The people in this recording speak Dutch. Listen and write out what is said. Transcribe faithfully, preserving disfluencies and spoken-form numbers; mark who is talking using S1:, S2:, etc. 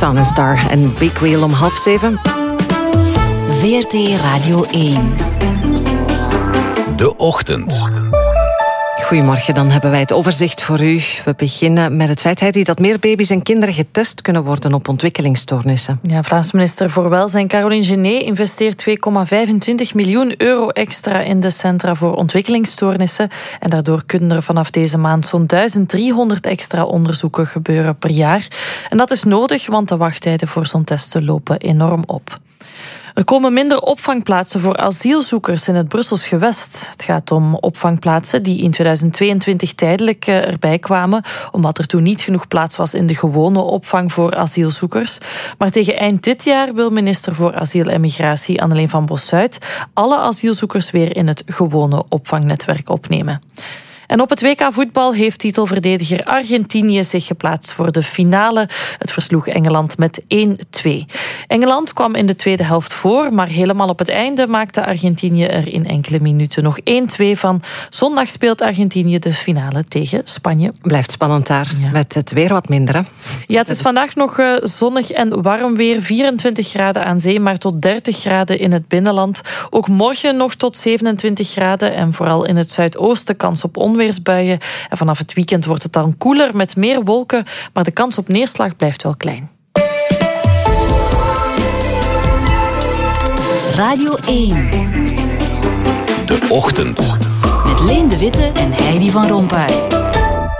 S1: Sun and Star en Big Wheel om half zeven.
S2: V R T Radio één.
S3: De Ochtend.
S1: Goedemorgen, dan hebben wij het overzicht voor u. We beginnen met het feit Heidi, dat meer baby's en kinderen getest kunnen worden op ontwikkelingsstoornissen.
S4: Ja, Vlaams minister voor Welzijn Caroline Genet investeert twee komma vijfentwintig miljoen euro extra in de centra voor ontwikkelingsstoornissen. En daardoor kunnen er vanaf deze maand zo'n duizend driehonderd extra onderzoeken gebeuren per jaar. En dat is nodig, want de wachttijden voor zo'n testen lopen enorm op. Er komen minder opvangplaatsen voor asielzoekers in het Brussels gewest. Het gaat om opvangplaatsen die in tweeduizend tweeëntwintig tijdelijk erbij kwamen, omdat er toen niet genoeg plaats was in de gewone opvang voor asielzoekers. Maar tegen eind dit jaar wil minister voor Asiel en Migratie Anneleen van Bossuyt alle asielzoekers weer in het gewone opvangnetwerk opnemen. En op het W K voetbal heeft titelverdediger Argentinië zich geplaatst voor de finale. Het versloeg Engeland met één twee. Engeland kwam in de tweede helft voor, maar helemaal op het einde maakte Argentinië er in enkele minuten nog één twee van. Zondag speelt Argentinië de finale tegen Spanje.
S1: Blijft spannend daar, ja. Met het weer wat minder, hè?
S4: Ja, het is vandaag nog uh, zonnig en warm weer. vierentwintig graden aan zee, maar tot dertig graden in het binnenland. Ook morgen nog tot zevenentwintig graden en vooral in het zuidoosten kans op onweer. En vanaf het weekend wordt het dan koeler met meer wolken, maar de kans op neerslag blijft wel klein.
S2: Radio één.
S3: De Ochtend.
S2: Met Leen de Witte en Heidi van Rompuy.